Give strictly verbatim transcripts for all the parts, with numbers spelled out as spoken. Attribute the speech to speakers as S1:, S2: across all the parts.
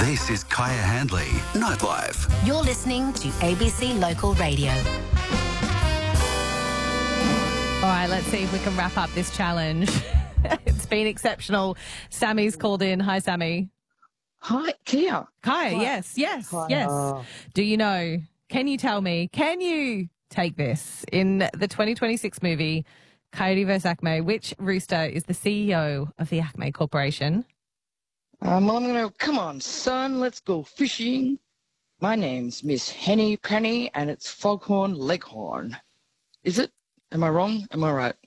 S1: This is Kaya Handley, Nightlife.
S2: You're listening to A B C Local Radio.
S3: All right, let's see if we can wrap up this challenge. It's been exceptional. Sammy's called in. Hi, Sammy.
S4: Hi, Kia.
S3: Hi, yes, yes,
S4: Hi.
S3: yes. Do you know, can you tell me, can you take this? In the twenty twenty-six movie, Coyote versus Acme, which rooster is the C E O of the Acme Corporation?
S4: Um, I'm going to, come on, son, let's go fishing. My name's Miss Henny Penny, and it's Foghorn Leghorn. Is it? Am I wrong? Am I right?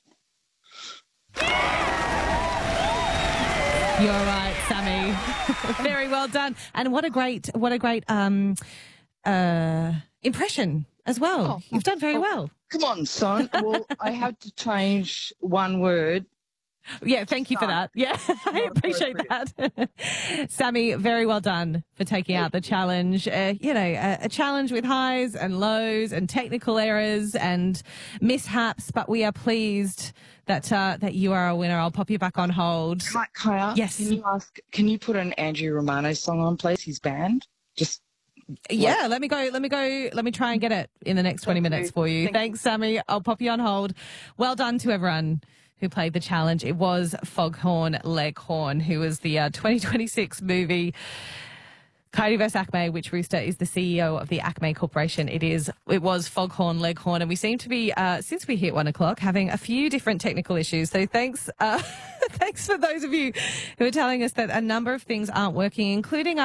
S3: You're right, Sammy. Very well done. And what a great, what a great um, uh, impression as well.
S4: Oh,
S3: You've done very
S4: oh,
S3: well.
S4: Come on, son. Well, I had to change one word.
S3: Yeah, thank you for that. Yeah, I appreciate that. Sammy, very well done for taking out the challenge. Uh, you know, a, a challenge with highs and lows and technical errors and mishaps, but we are pleased that uh, that you are a winner. I'll pop you back on hold.
S4: Right, Kaya,
S3: Yes.
S4: Can you ask, can you put an Andrew Romano song on, please, his band? Just
S3: Yeah,
S4: like-
S3: let me go. Let me go. Let me try and get it in the next twenty
S4: Thank
S3: minutes
S4: you.
S3: for you.
S4: Thank
S3: Thanks, Sammy. I'll pop you on hold. Well done to everyone who played the challenge. It was Foghorn Leghorn, who was the uh, twenty twenty-six movie Coyote versus Acme, which rooster is the C E O of the Acme Corporation. It is. It was Foghorn Leghorn, and we seem to be, uh, since we hit one o'clock, having a few different technical issues. So thanks, uh, thanks for those of you who are telling us that a number of things aren't working, including